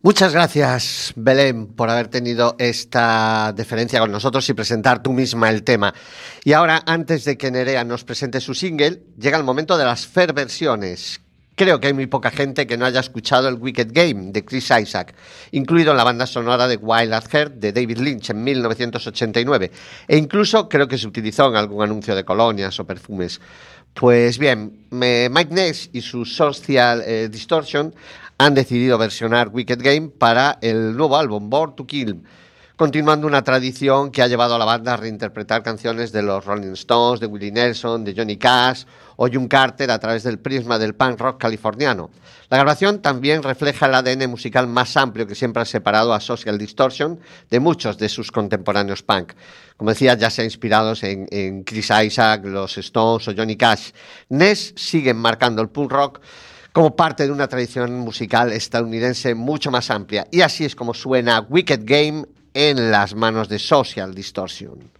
Muchas gracias, Belén, por haber tenido esta deferencia con nosotros y presentar tú misma el tema. Y ahora, antes de que Nerea nos presente su single, llega el momento de las fair versiones. Creo que hay muy poca gente que no haya escuchado el Wicked Game de Chris Isaak, incluido en la banda sonora de Wild at Heart de David Lynch en 1989, e incluso creo que se utilizó en algún anuncio de colonias o perfumes. Pues bien, Mike Ness y su Social Distortion han decidido versionar Wicked Game para el nuevo álbum Born to Kill, continuando una tradición que ha llevado a la banda a reinterpretar canciones de los Rolling Stones, de Willie Nelson, de Johnny Cash o June Carter a través del prisma del punk rock californiano. La grabación también refleja el ADN musical más amplio que siempre ha separado a Social Distortion de muchos de sus contemporáneos punk. Como decía, ya sea inspirados en Chris Isaak, los Stones o Johnny Cash. Ness sigue marcando el punk rock como parte de una tradición musical estadounidense mucho más amplia. Y así es como suena Wicked Game en las manos de Social Distortion.